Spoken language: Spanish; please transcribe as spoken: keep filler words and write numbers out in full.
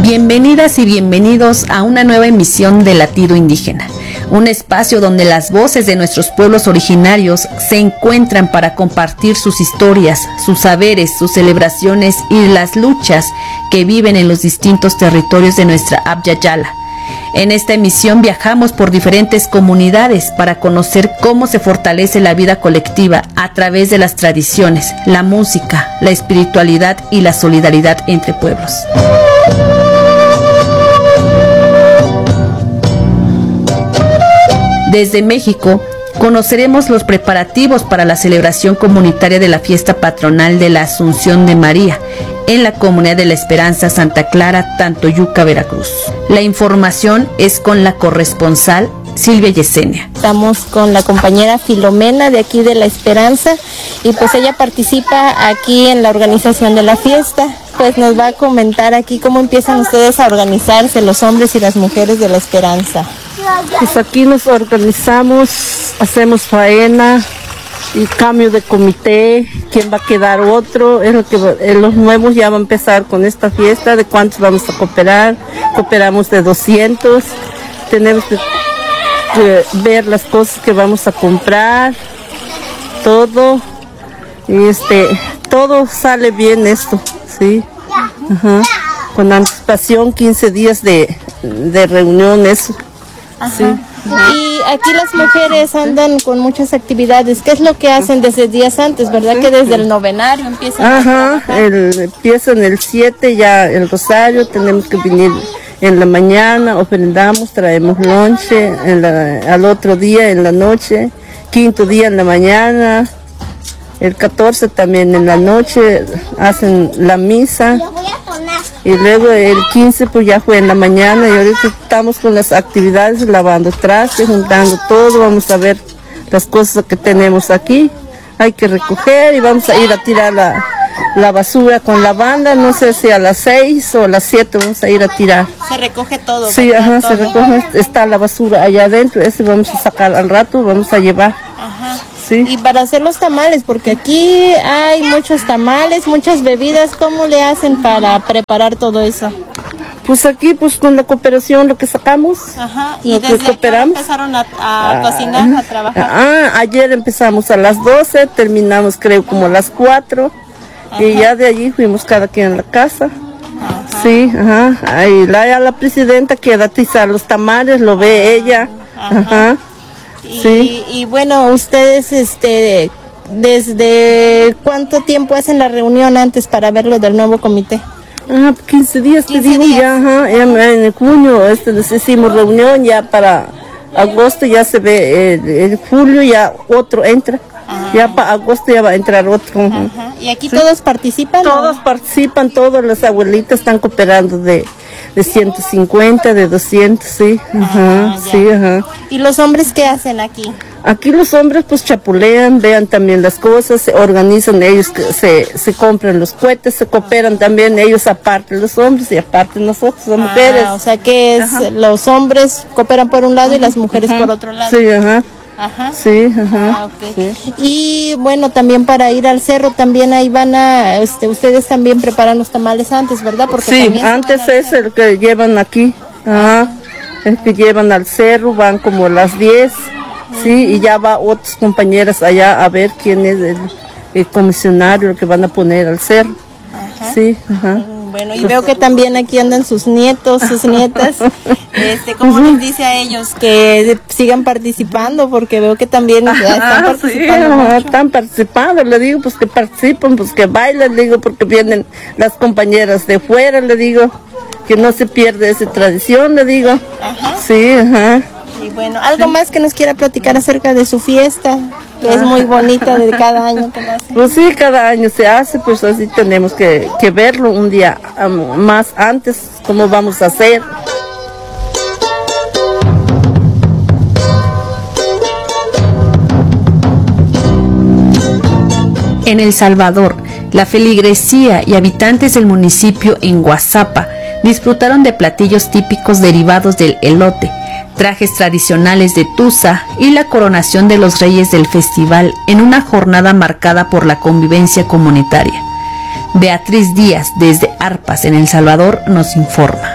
Bienvenidas y bienvenidos a una nueva emisión de Latido Indígena, un espacio donde las voces de nuestros pueblos originarios se encuentran para compartir sus historias, sus saberes, sus celebraciones y las luchas que viven en los distintos territorios de nuestra Abya Yala. En esta emisión viajamos por diferentes comunidades para conocer cómo se fortalece la vida colectiva a través de las tradiciones, la música, la espiritualidad y la solidaridad entre pueblos. Desde México, conoceremos los preparativos para la celebración comunitaria de la fiesta patronal de la Asunción de María en la Comunidad de la Esperanza Santa Clara, Tantoyuca, Veracruz. La información es con la corresponsal Silvia Yesenia. Estamos con la compañera Filomena de aquí de La Esperanza y pues ella participa aquí en la organización de la fiesta. Pues nos va a comentar aquí cómo empiezan ustedes a organizarse, los hombres y las mujeres de La Esperanza. Pues aquí nos organizamos, hacemos faena y cambio de comité, quién va a quedar otro, es lo que eh, los nuevos ya van a empezar con esta fiesta, de cuántos vamos a cooperar, cooperamos de doscientos, tenemos que, que ver las cosas que vamos a comprar, todo, y este, todo sale bien esto, sí, ajá. Con anticipación, quince días de, de reunión, eso. Sí. Y aquí las mujeres andan con muchas actividades. ¿Qué es lo que hacen desde días antes, verdad? Sí. Que desde el novenario empiezan Ajá, a trabajar. el, empiezan el siete ya el rosario, tenemos que venir en la mañana, ofrendamos, traemos lonche, en la, al otro día en la noche, quinto día en la mañana, el catorce también en la noche hacen la misa. Y luego el quince pues ya fue en la mañana y ahorita estamos con las actividades, lavando trastes, juntando todo, vamos a ver las cosas que tenemos aquí, hay que recoger y vamos a ir a tirar la, la basura con la banda, no sé si a las seis o a las siete vamos a ir a tirar. Se recoge todo. Sí, ajá, todo. se recoge, está la basura allá adentro, ese vamos a sacar al rato, vamos a llevar. Ajá. Sí. Y para hacer los tamales, porque aquí hay muchos tamales, muchas bebidas, ¿cómo le hacen para preparar todo eso? Pues aquí, pues con la cooperación, lo que sacamos. Ajá, y lo desde que cooperamos. empezaron a, a ah, cocinar, a trabajar. Ah, ayer empezamos a las doce, terminamos creo como a las cuatro, ajá. Y ya de allí fuimos cada quien a la casa. Ajá. Sí, ajá, ahí la, la presidenta quiere atizar los tamales, lo ve ella. Ajá. Ajá. Y, sí. y bueno, ustedes, este, ¿desde cuánto tiempo hacen la reunión antes para ver lo del nuevo comité? Ah, quince días te digo días. ya, ajá, en junio este, hicimos reunión, ya para agosto ya se ve, eh, en julio ya otro entra, ajá. Ya para agosto ya va a entrar otro. Ajá. ¿Y aquí sí. Todos participan? Todos ¿o? participan, todas las abuelitas están cooperando de, de ciento cincuenta, de doscientos, sí, ajá, ah, sí, ajá. ¿Y los hombres qué hacen aquí? Aquí los hombres pues chapulean, vean también las cosas, se organizan ellos, que se, se compran los cohetes, se cooperan también ellos aparte los hombres y aparte nosotros, las ah, mujeres. O sea que es, los hombres cooperan por un lado y las mujeres ajá. Por otro lado. Sí, ajá. Ajá. Sí, ajá. Ah, okay. Sí. Y bueno, también para ir al cerro también ahí van a, este, ustedes también preparan los tamales antes, ¿verdad? Porque sí, antes es el que llevan aquí, ajá, el que llevan al cerro, van como a las diez, uh-huh. Sí, y ya va otras compañeras allá a ver quién es el, el comisionario que van a poner al cerro, ajá. Sí, ajá. Bueno, y veo que también aquí andan sus nietos, sus nietas. Este, ¿cómo les dice a ellos que sigan participando? Porque veo que también ya están participando. Sí, mucho. Están participando, le digo, pues que participen, pues que bailen, le digo, porque vienen las compañeras de fuera, le digo, que no se pierde esa tradición, le digo. Ajá. Sí, ajá. Y bueno, algo sí. Más que nos quiera platicar acerca de su fiesta, que es muy bonita de cada año que lo hace. Pues sí, cada año se hace, pues así tenemos que, que verlo un día um, más antes, cómo vamos a hacer. En El Salvador, la feligresía y habitantes del municipio en Guazapa disfrutaron de platillos típicos derivados del elote, trajes tradicionales de Tusa y la coronación de los reyes del festival en una jornada marcada por la convivencia comunitaria. Beatriz Díaz, desde Arpas, en El Salvador, nos informa.